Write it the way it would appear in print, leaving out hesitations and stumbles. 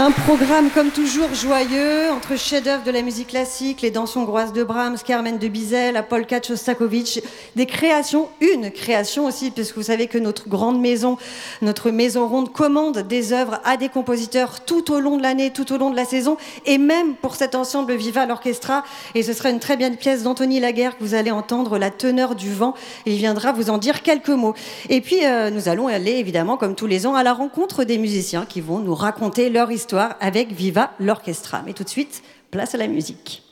Un programme comme toujours joyeux, entre chefs-d'œuvre de la musique classique, les danses hongroises de Brahms, Carmen de Bizet, la polka de Shostakovich, des créations, une création aussi, puisque vous savez que notre grande maison, notre maison ronde commande des œuvres à des compositeurs tout au long de l'année, tout au long de la saison, et même pour cet ensemble Viva l'Orchestra. Et ce sera une très belle pièce d'Anthony Laguerre que vous allez entendre, La teneur du vent, et il viendra vous en dire quelques mots. Et puis nous allons aller évidemment, comme tous les ans, à la rencontre des musiciens qui vont nous raconter leur histoire avec Viva l'Orchestra. Mais tout de suite, place à la musique.